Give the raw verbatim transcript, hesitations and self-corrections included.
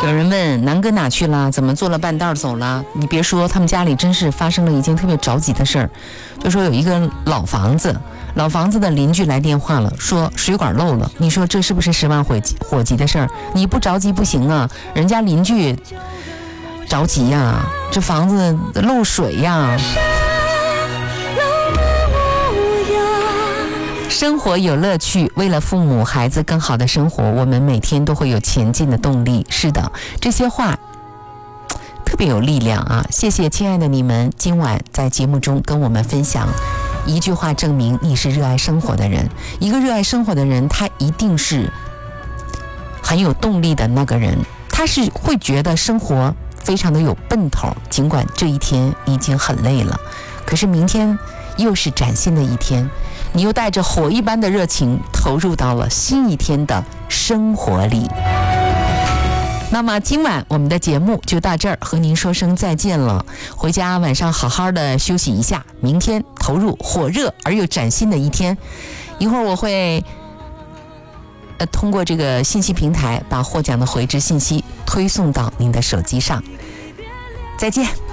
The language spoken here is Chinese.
有人问南哥哪去了？怎么坐了半道走了？你别说，他们家里真是发生了一件特别着急的事儿，就说有一个老房子，老房子的邻居来电话了，说水管漏了。你说这是不是十万火急火急的事儿？你不着急不行啊，人家邻居着急呀、啊，这房子漏水呀、啊。生活有乐趣，为了父母孩子更好的生活，我们每天都会有前进的动力。是的，这些话特别有力量啊！谢谢亲爱的你们，今晚在节目中跟我们分享一句话，证明你是热爱生活的人。一个热爱生活的人，他一定是很有动力的那个人，他是会觉得生活非常的有奔头，尽管这一天已经很累了，可是明天又是崭新的一天，你又带着火一般的热情投入到了新一天的生活里。那么今晚我们的节目就到这儿，和您说声再见了。回家晚上好好的休息一下，明天投入火热而又崭新的一天。一会儿我会呃通过这个信息平台把获奖的回执信息推送到您的手机上。再见。